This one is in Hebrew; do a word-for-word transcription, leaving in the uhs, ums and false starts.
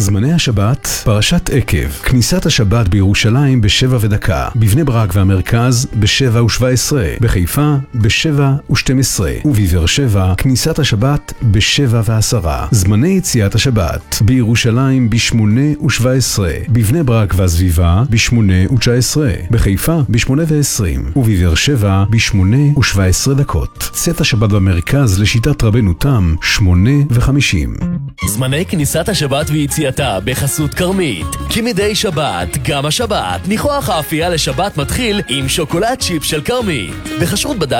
זמני השבת, פרשת עקב, כניסת השבת בירושלים בשבע ודקה, בבני ברק והמרכז בשבע ושבע עשרה, בחיפה בשבע ושתים עשרה, ובבאר שבע כניסת השבת בשבע ועשרה. זמני יציאת השבת, בירושלים בשמונה ושבע עשרה, בבני ברק והסביבה בשמונה ותשע עשרה, בחיפה בשמונה ועשרים, ובבאר שבע בשמונה ושבע עשרה דקות. צאת השבת במרכז לשיטת רבנו תם שמונה וחמישים. זמני כניסת השבת ויציאתה בחסות קרמית, כי מדי שבת, גם השבת, ניחוח האפייה לשבת מתחיל עם שוקולד צ'יפ של קרמית. בחשרות בדק